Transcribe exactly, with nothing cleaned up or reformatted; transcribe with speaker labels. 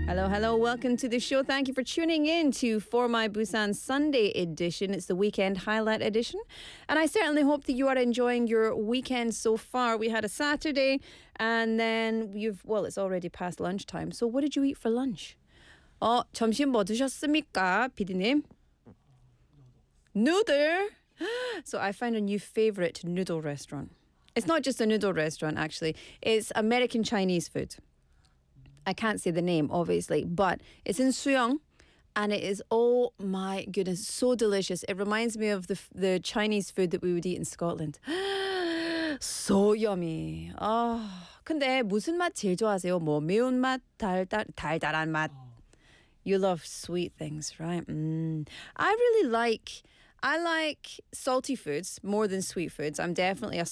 Speaker 1: Hello, hello. Welcome to the show. Thank you for tuning in to For My Busan Sunday edition. It's the weekend highlight edition. And I certainly hope that you are enjoying your weekend so far. We had a Saturday and then you've, well, it's already past lunchtime. So what did you eat for lunch? 어, 점심 뭐 드셨습니까, 피디님? Noodle. So I found a new favorite noodle restaurant. It's not just a noodle restaurant, actually. It's American Chinese food. I can't say the name, obviously, but it's in Suyong, and it is, oh my goodness, so delicious. It reminds me of the the Chinese food that we would eat in Scotland. So yummy. 아, 근데 무슨 맛 제일 좋아하세요? 뭐 매운맛, 달달, 달달한 맛. You love sweet things, right? Mm. I really like, I like salty foods more than sweet foods. I'm definitely a